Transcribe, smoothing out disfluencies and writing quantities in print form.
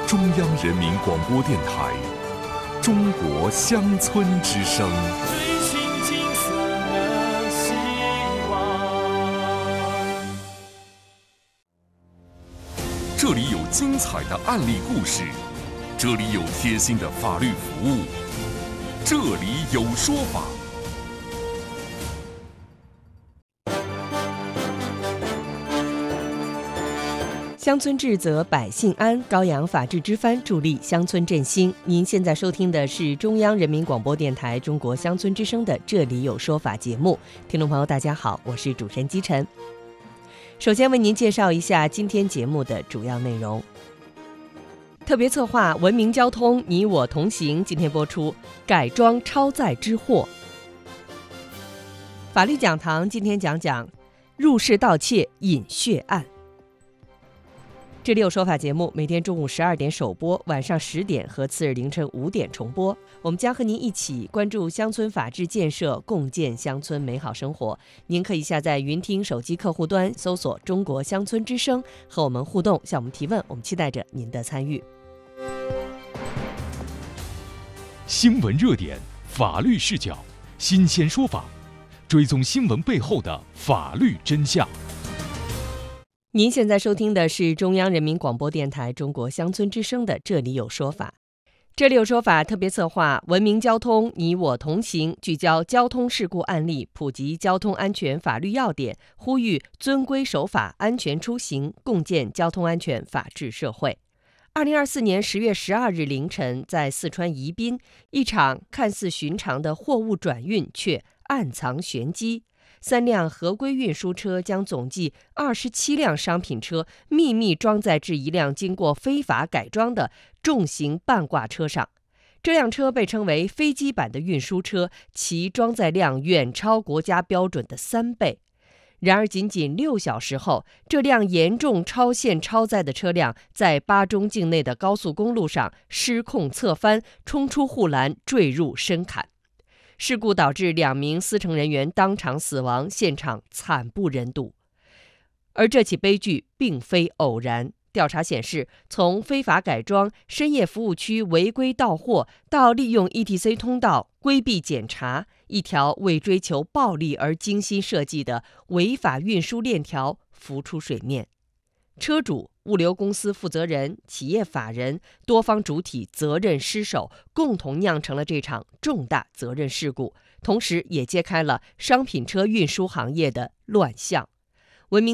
中央人民广播电台中国乡村之声。 追寻金色的希望。 这里有精彩的案例故事，这里有贴心的法律服务，这里有说法。 乡村治则百姓安，高扬法治之帆，助力乡村振兴。您现在收听的是中央人民广播电台中国乡村之声的《这里有说法》节目。听众朋友大家好，我是主持人姬晨。首先为您介绍一下今天节目的主要内容。特别策划文明交通，你我同行，今天播出改装超载之祸。法律讲堂今天讲讲入室盗窃引血案。这里有说法节目每天中午12点首播，晚上10点和次日凌晨5点重播。我们将和您一起关注乡村法治建设，共建乡村美好生活。您可以下载云听手机客户端，搜索中国乡村之声，和我们互动，向我们提问，我们期待着您的参与。 新闻热点，法律视角，新鲜说法，追踪新闻背后的法律真相。 您现在收听的是中央人民广播电台中国乡村之声的《这里有说法》。这里有说法特别策划文明交通，你我同行，聚焦交通事故案例，普及交通安全法律要点，呼吁遵规守法，安全出行，共建交通安全法治社会。2024年10月12日凌晨，在四川宜宾，一场看似寻常的货物转运却暗藏玄机。3辆合规运输车将总计27辆商品车秘密装载至一辆经过非法改装的重型半挂车上。这辆车被称为飞机版的运输车，其装载量远超国家标准的3倍。然而仅仅6小时后，这辆严重超限超载的车辆在巴中境内的高速公路上失控侧翻，冲出护栏，坠入深坎。事故导致2名司乘人员当场死亡，现场惨不忍睹。而这起悲剧并非偶然。调查显示，从非法改装、深夜服务区违规到货，到利用 ETC 通道规避检查，一条为追求暴利而精心设计的违法运输链条浮出水面。车主、物流公司负责人、企业法人多方主体责任失守，共同酿成了这场重大责任事故，同时也揭开了商品车运输行业的乱象。